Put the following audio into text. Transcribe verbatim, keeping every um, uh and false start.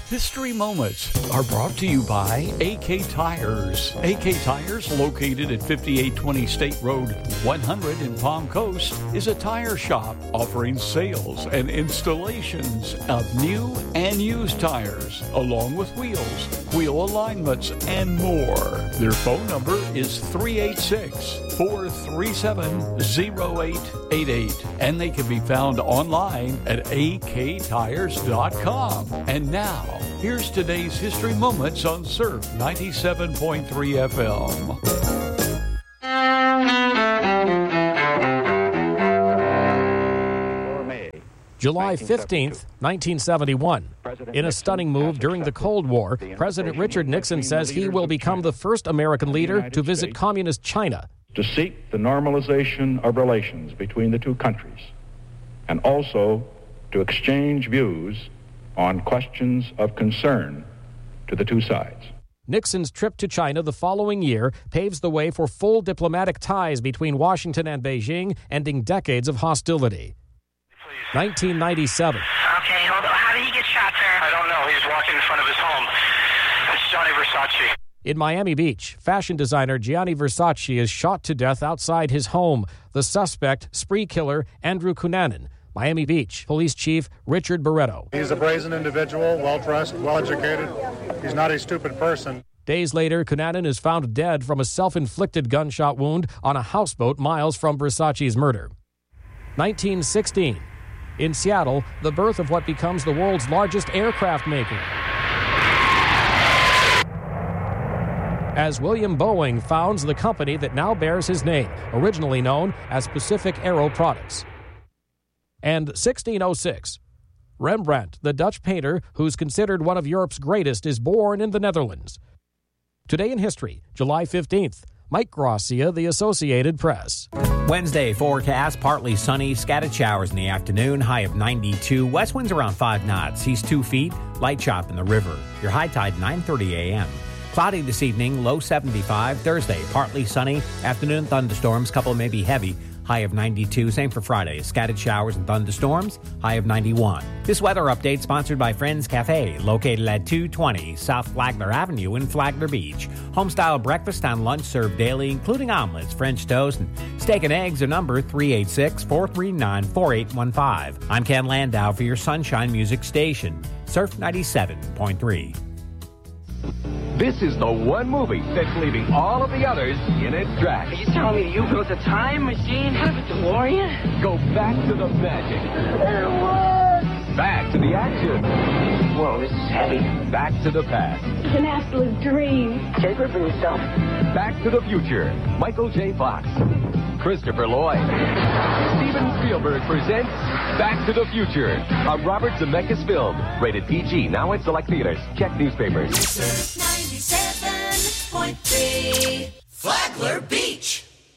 History Moments are brought to you by A K Tires. A K Tires, located at fifty-eight twenty State Road one hundred in Palm Coast, is a tire shop offering sales and installations of new and used tires, along with wheels, wheel alignments, and more. Their phone number is three eight six, four three seven, zero eight eight eight, and they can be found online at a k tires dot com. And now, here's today's History Moments on Surf ninety-seven point three F M. July fifteenth, nineteen seventy-one. In a stunning move during the Cold War, President Richard Nixon says he will become the first American leader to visit communist China. To seek the normalization of relations between the two countries, and also to exchange views on questions of concern to the two sides. Nixon's trip to China the following year paves the way for full diplomatic ties between Washington and Beijing, ending decades of hostility. nineteen ninety-seven. Okay, hold on. How did he get shot, sir? I don't know. He was walking in front of his home. That's Gianni Versace. In Miami Beach, fashion designer Gianni Versace is shot to death outside his home. The suspect, spree killer Andrew Cunanan. Miami Beach Police Chief Richard Barretto. He's a brazen individual, well-dressed, well-educated. He's not a stupid person. Days later, Cunanan is found dead from a self-inflicted gunshot wound on a houseboat miles from Versace's murder. nineteen sixteen. In Seattle, the birth of what becomes the world's largest aircraft maker, as William Boeing founds the company that now bears his name, originally known as Pacific Aero Products. And sixteen oh six. Rembrandt, the Dutch painter who's considered one of Europe's greatest, is born in the Netherlands. Today in history, July fifteenth. Mike Gracia, The Associated Press. Wednesday forecast, partly sunny, scattered showers in the afternoon, high of ninety-two. West winds around five knots, east two feet, light chop in the river. Your high tide nine thirty a.m. Cloudy this evening, low seventy-five. Thursday, partly sunny, afternoon thunderstorms, couple maybe heavy, high of ninety-two. Same for Friday, scattered showers and thunderstorms, high of ninety-one. This weather update sponsored by Friends Cafe, located at two twenty South Flagler Avenue in Flagler Beach. Home-style breakfast and lunch served daily, including omelets, French toast, and steak and eggs. Are number three eight six, four three nine, four eight one five. I'm Ken Landau for your Sunshine Music Station, Surf ninety-seven point three. This is the one movie that's leaving all of the others in its tracks. Are you telling me you built a time machine out of a DeLorean? Go back to the magic. It works! Back to the action. Whoa, this is heavy. Back to the past. It's an absolute dream. Take it for yourself. Back to the future. Michael J. Fox. Christopher Lloyd. Steven Spielberg presents Back to the Future, a Robert Zemeckis film. Rated P G, now at select theaters. Check newspapers. ninety-seven point three Flagler Beach.